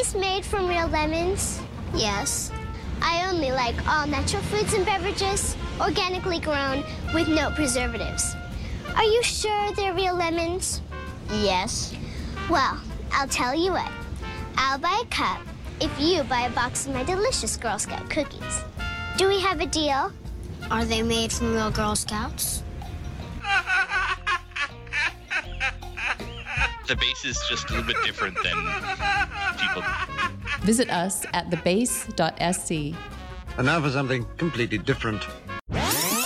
cookies made from real lemons? Yes. I only like all natural foods and beverages, organically grown, with no preservatives. Are you sure they're real lemons? Yes. Well, I'll tell you what. I'll buy a cup if you buy a box of my delicious Girl Scout cookies. Do we have a deal? Are they made from real Girl Scouts? The base is just a little bit different than people. Visit us at thebase.sc. And now for something completely different.